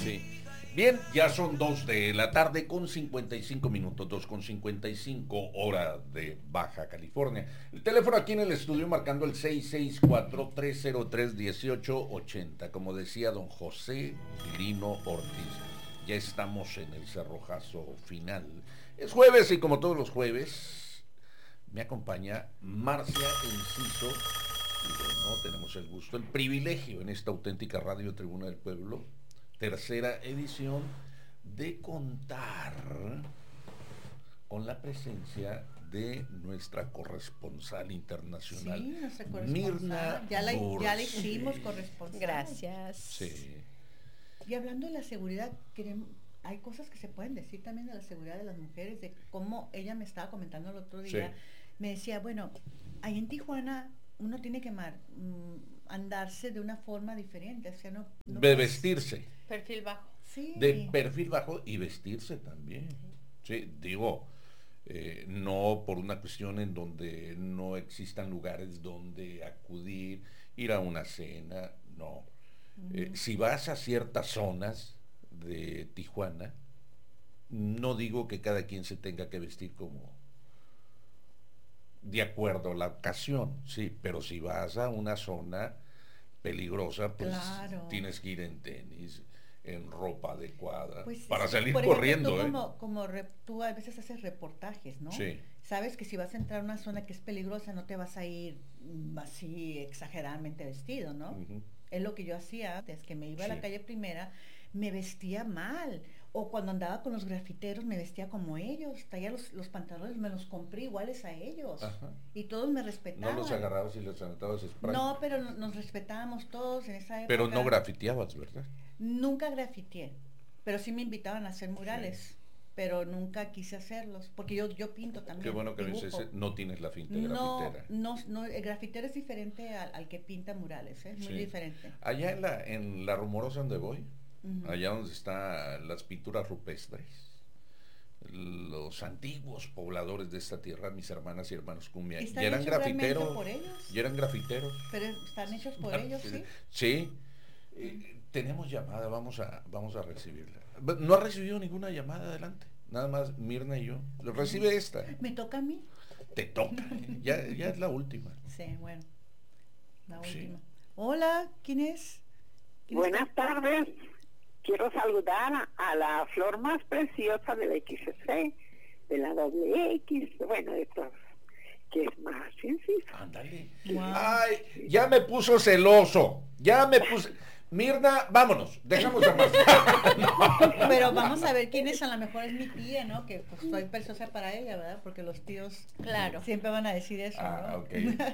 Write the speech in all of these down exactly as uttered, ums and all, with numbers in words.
Sí. Bien, ya son dos de la tarde con cincuenta y cinco minutos, dos con cincuenta y cinco, hora de Baja California. El teléfono aquí en el estudio marcando el seis seis cuatro, tres cero tres, uno ocho ocho cero. Como decía don José Lino Ortiz, ya estamos en el cerrojazo final. Es jueves y como todos los jueves me acompaña Marcia Enciso. Y bueno, tenemos el gusto, el privilegio en esta auténtica radio Tribuna del Pueblo, tercera edición, de contar con la presencia de nuestra corresponsal internacional, sí, nuestra corresponsal. Mirna ya la, ya la Bursi. hicimos corresponsal. Gracias. Sí. Y hablando de la seguridad, queremos, hay cosas que se pueden decir también de la seguridad de las mujeres, de cómo ella me estaba comentando el otro día, Sí. me decía, bueno, ahí en Tijuana uno tiene que mar, mm, andarse de una forma diferente, o sea, no, no De puedes- vestirse, Perfil bajo. Sí. de perfil bajo y vestirse también. Sí, digo, eh, no por una cuestión en donde no existan lugares donde acudir, ir a una cena, no. Eh, si vas a ciertas zonas de Tijuana, no digo que cada quien se tenga que vestir como de acuerdo a la ocasión, sí, pero si vas a una zona peligrosa, pues Claro. tienes que ir en tenis, en ropa adecuada, Pues, para salir por ejemplo, corriendo, tú ¿eh? como, como re- tú a veces haces reportajes, ¿no? Sí. Sabes que si vas a entrar a una zona que es peligrosa, no te vas a ir mm, así exageradamente vestido, ¿no? Ujú. Es lo que yo hacía antes, que me iba a Sí. la calle Primera, me vestía mal. O cuando andaba con los grafiteros, me vestía como ellos. Traía los, los pantalones, me los compré iguales a ellos. Ajá. Y todos me respetaban. No los agarrabas y los anotabas spray. No, pero no- nos respetábamos todos en esa época. Pero no grafiteabas, ¿verdad? Nunca grafiteé, pero sí me invitaban a hacer murales, pero nunca quise hacerlos, porque yo, yo pinto también. Qué bueno que dibujo. dices, no tienes la finta de No, grafitera. no, no, el grafitero es diferente al, al que pinta murales, es muy Sí. diferente. Allá en la, en la Rumorosa donde voy, Ujú. allá donde están las pinturas rupestres, los antiguos pobladores de esta tierra, mis hermanas y hermanos cumbia, ¿Están ya eran hechos realmente grafiteros, por ellos? ya eran grafiteros. Pero están hechos por ellos, ¿sí? Sí. Eh, tenemos llamada, vamos a, vamos a recibirla. No ha recibido ninguna llamada, adelante. Nada más Mirna y yo. Lo recibe esta. ¿Me toca a mí? Te toca, ¿eh? ya, ya es la última. Sí, bueno, la Sí. última. Hola, ¿quién es? ¿Quién Buenas está? tardes. Quiero saludar a, a la flor más preciosa de la X C, de la doble X, bueno, de todos, que es más sencillo. Ándale. Wow. Ay, ya me puso celoso. Ya me puse. Mirna, vámonos. Dejamos a Marcia. Pero vamos a ver quién es, a lo mejor es mi tía, ¿no? Que pues soy preciosa para ella, ¿verdad? Porque los tíos Claro. siempre van a decir eso, Ah, ¿no? ok.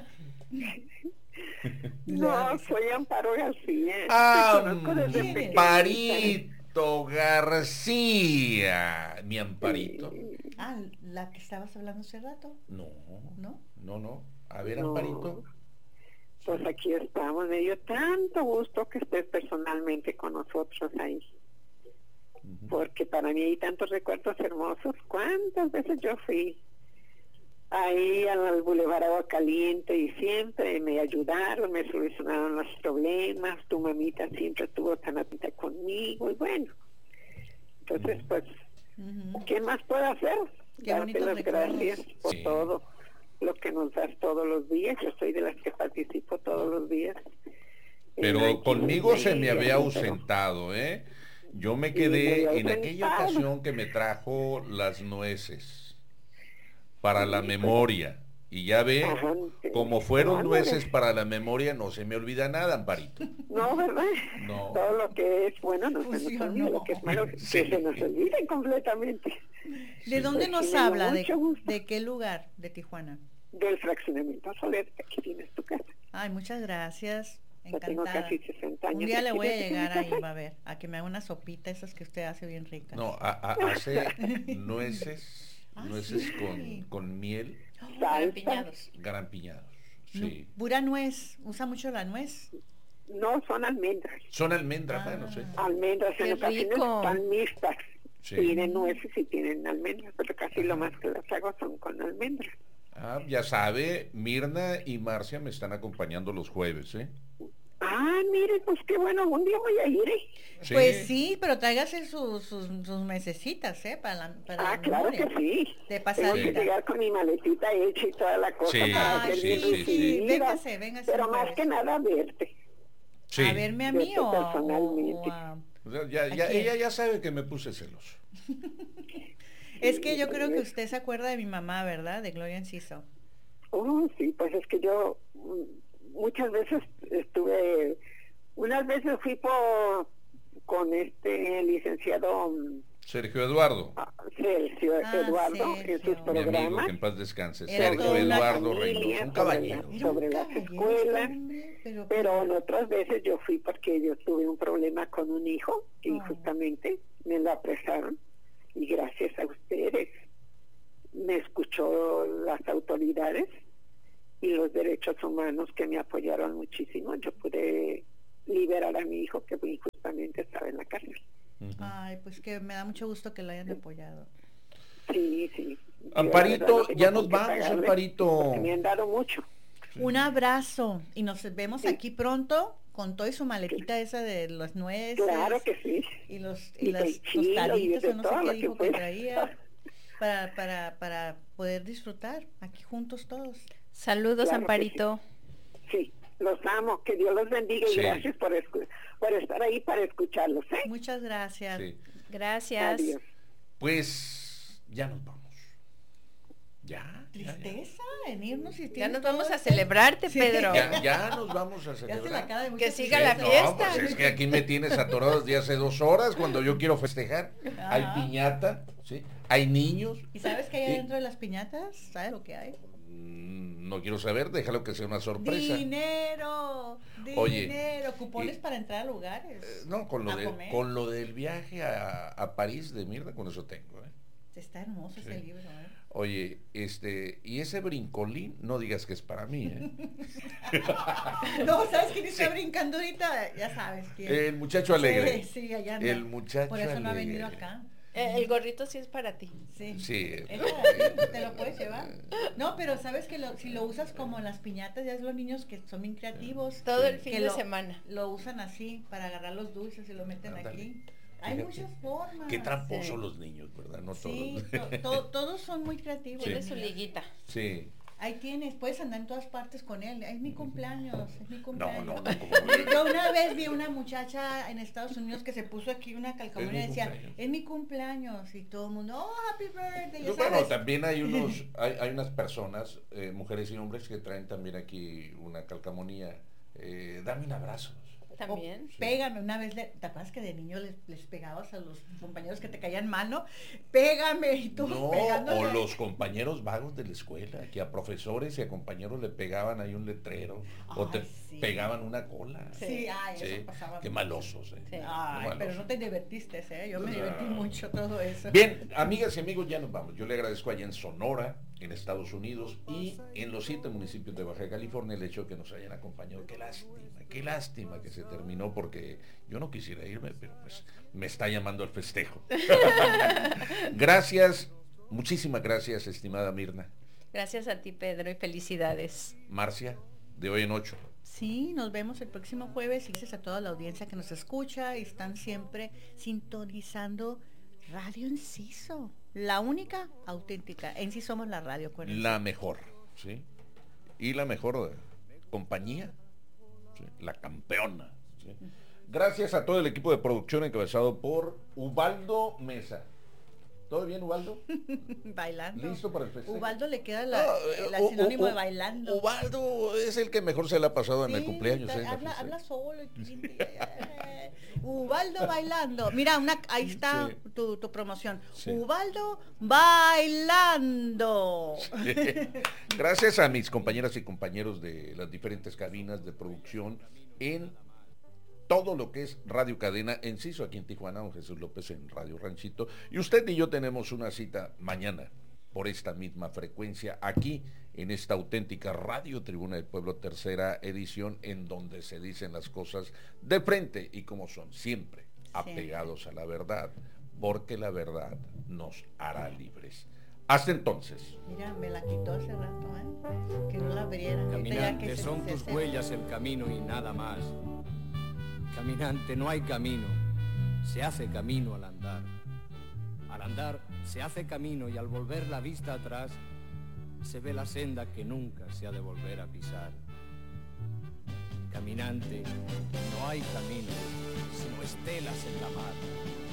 No, soy Amparo García. Ah, Te conozco desde ¿quién es? pequeñita. Amparito García. Mi Amparito. Ah, la que estabas hablando hace rato, No, ¿no? no, no. A ver, No. Amparito. Pues aquí estamos, me dio tanto gusto que estés personalmente con nosotros ahí, Ujú. porque para mí hay tantos recuerdos hermosos. ¿Cuántas veces yo fui ahí al Boulevard Agua Caliente y siempre me ayudaron, me solucionaron los problemas? Tu mamita siempre estuvo tan atenta conmigo y bueno, entonces pues, Ujú. ¿qué más puedo hacer? Qué Darte bonitos las recuerdos. gracias por Sí. todo lo que nos das todos los días. Yo soy de las que participo todos los días. En la Pero conmigo se me X había pero- ausentado, ¿eh? Yo me Sí, quedé me en había aquella ausentado. ocasión que me trajo las nueces para la Sí, memoria. Y ya ve, Ajá, como fueron ándale. nueces para la memoria, no se me olvida nada, Amparito. No, ¿verdad? No. Todo lo que es bueno no se nos Funcionó. olvida, lo que es malo Sí. que se nos olvide completamente. ¿De dónde Pues nos sí, me dio habla? ¿De, mucho gusto. de qué lugar de Tijuana? Del fraccionamiento Soler, que aquí tienes tu casa. Ay, muchas gracias. Ya tengo Encantada. casi sesenta años. Un día le aquí voy a desde que llegar me ahí, casé. va a ver, a que me haga una sopita, esas que usted hace bien ricas. No, a- a- hace nueces, Ah, nueces sí. con, con miel Salsa. Piñados. grampiñados. No, Sí. pura nuez, usa mucho la nuez. No, son almendras. Son almendras, Ah. bueno, sí. Almendras Qué en ocasiones rico. están mixtas. Sí. Tienen nueces y tienen almendras, pero casi lo Ajá. más que las hago son con almendras. Ah, ya sabe, Mirna y Marcia me están acompañando los jueves, ¿eh? Ah, mire, pues qué bueno, un día voy a ir, ¿eh? Sí. Pues sí, pero tráigase sus, sus, sus mesecitas, ¿eh? Para la, para Ah, la claro memoria. que sí. De Tengo pasadita. que llegar con mi maletita hecha y toda la cosa Sí, para Ay, ser sí, bien sí, sí, sí. recibida. véngase, véngase Pero un más jueves. que nada verte. Sí. A verme a mí Verte o, o- personalmente. o a... O sea, ya, ya, ¿A quién? ella ya sabe que me puse celoso. Es que yo creo que usted se acuerda de mi mamá, ¿verdad? De Gloria Enciso. Oh, sí, pues es que yo mm, muchas veces estuve, unas veces fui por, con este licenciado mm, Sergio Eduardo, ah, Sergio Ah, Eduardo en Sergio. sus mi amigo, programas. que en paz descanse. Era Sergio toda una Eduardo familia, Reynoso, un sobre caballero. la- Era un sobre las caballero este escuelas, hombre, pero, Pero en otras veces yo fui porque yo tuve un problema con un hijo y Oh. justamente me lo apresaron y gracias a ustedes me escuchó las autoridades y los derechos humanos que me apoyaron muchísimo. Yo pude liberar a mi hijo que injustamente estaba en la cárcel. Ujú. Ay, pues que me da mucho gusto que lo hayan apoyado. Sí, sí. Amparito, Yo, la verdad, no tengo ya con nos qué vamos, pagarle, Amparito. porque me han dado mucho. Un abrazo y nos vemos Sí. aquí pronto con todo y su maletita esa de las nueces. Claro que sí. Y los y, Y las del chilo y tostaditas de o no sé todo qué lo que dijo que fuera. traía para, para, para poder disfrutar aquí juntos todos. Saludos, Claro que Amparito. Sí, los amo. Que Dios los bendiga y Sí. gracias por, escu- por estar ahí para escucharlos. ¿eh? Muchas gracias. Sí. Gracias. Adiós. Pues ya nos vamos. Ya. ya, ya. Tristeza en irnos y Ya tienes nos todo vamos a este- celebarte, Sí. Pedro. Ya, ya nos vamos a Ya se celebrar. la cara de Que mucha siga tristeza. la No, fiesta. pues es que aquí me tienes atorado desde hace dos horas cuando yo quiero festejar. Hay Ajá. piñata, ¿sí? Hay niños. ¿Y sabes qué hay Y- adentro de las piñatas? ¿Sabes lo que hay? Mm, No quiero saber, déjalo que sea una sorpresa. Dinero, Oye, dinero, cupones y- para entrar a lugares. Eh, No, con lo, a de, comer. con lo del viaje a, a París de mierda, con eso tengo. ¿eh? Está hermoso ese Sí. libro, ¿eh? Oye, este, y ese brincolín, no digas que es para mí, ¿eh? No, ¿sabes quién está brincando ahorita? Ya sabes quién. El muchacho alegre. Sí, sí, allá anda. El muchacho Por eso no ha alegre. venido acá. Eh, el gorrito sí es para ti. Sí. Sí. Esa, te lo puedes llevar. No, pero sabes que lo- si lo usas como las piñatas, ya es los niños que son bien creativos. Todo el Sí. fin que de lo- semana. Lo usan así para agarrar los dulces y lo meten Ándale. aquí. Hay Fíjate. muchas formas. Qué tramposos Sí. los niños, ¿verdad? No Sí, todos. to- to- todos son muy creativos. Sí. Tiene los su niños. liguita. Sí. Ahí tienes, puedes andar en todas partes con él. Es mi cumpleaños, es mi No, cumpleaños. no, no. como- Yo una vez vi una muchacha en Estados Unidos que se puso aquí una calcamonía Es y mi decía, cumpleaños. es mi cumpleaños. Y todo el mundo, oh, happy birthday. ya Yo, bueno, sabes. también hay unos, hay, hay unas personas, eh, mujeres y hombres, que traen también aquí una calcamonía. Eh, dame un abrazo. También. O pégame, una vez, le- ¿te acuerdas que de niño les, les pegabas a los compañeros que te caían mal, no? Pégame y tú No, pegándole. o los compañeros vagos de la escuela, que a profesores y a compañeros le pegaban ahí un letrero, o te Ay, sí. pegaban una cola. Sí, ay, Sí, eso pasaba qué mucho. malosos, eh. Sí. Qué Ay, pero malosos. no te divertiste, ¿eh? Yo me No. divertí mucho todo eso. Bien, amigas y amigos, ya nos vamos. Yo le agradezco allá en Sonora, en Estados Unidos y en los siete municipios de Baja California el hecho de que nos hayan acompañado. Qué lástima, qué lástima que se terminó porque yo no quisiera irme, pero pues me está llamando el festejo. Gracias, muchísimas gracias, estimada Mirna. Gracias a ti, Pedro, y felicidades. Marcia, de hoy en ocho. Sí, nos vemos el próximo jueves y gracias a toda la audiencia que nos escucha y están siempre sintonizando Radio Enciso, la única auténtica. En sí somos la radio, acuérdense. La mejor, ¿sí? Y la mejor eh, compañía, ¿sí? La campeona, ¿sí? Gracias a todo el equipo de producción encabezado por Ubaldo Mesa. ¿Todo bien, Ubaldo? Bailando. ¿Listo para el festejo? Ubaldo le queda la, No, el eh, U- sinónimo U- de bailando. Ubaldo es el que mejor se le ha pasado en el Sí, cumpleaños. está- ¿eh? En la habla, fiesta. habla solo. y tú- eh, Ubaldo bailando. Mira, una, ahí está Sí. tu, tu promoción. Sí. Ubaldo bailando. Gracias a mis compañeras y compañeros de las diferentes cabinas de producción en todo lo que es Radio Cadena Enciso, aquí en Tijuana, don Jesús López en Radio Ranchito. Y usted y yo tenemos una cita mañana por esta misma frecuencia, aquí en esta auténtica Radio Tribuna del Pueblo, tercera edición, en donde se dicen las cosas de frente y como son, siempre apegados a la verdad, porque la verdad nos hará libres. Hasta entonces. Mira, me la quitó hace rato, ¿eh? Que no la abriera. Ahorita ya Caminante, que se- son se tus sepa. huellas el camino y nada más. Caminante, no hay camino, se hace camino al andar. Al andar se hace camino y al volver la vista atrás se ve la senda que nunca se ha de volver a pisar. Caminante, no hay camino, sino estelas en la mar.